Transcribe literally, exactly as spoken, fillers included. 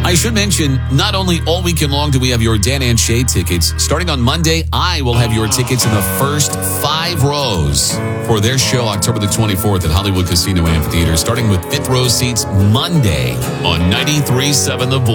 I should mention, not only all weekend long do we have your Dan and Shay tickets. Starting on Monday, I will have your tickets in the first five rows for their show October the twenty-fourth at Hollywood Casino Amphitheater, starting with fifth row seats Monday on ninety-three point seven The Bull.